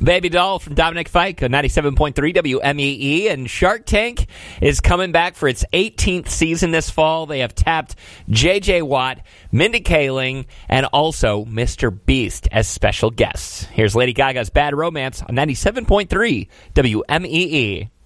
Baby Doll from Dominic Fike on 97.3 WMEE. And Shark Tank is coming back for its 18th season this fall. They have tapped J.J. Watt, Mindy Kaling, and also Mr. Beast as special guests. Here's Lady Gaga's Bad Romance on 97.3 WMEE.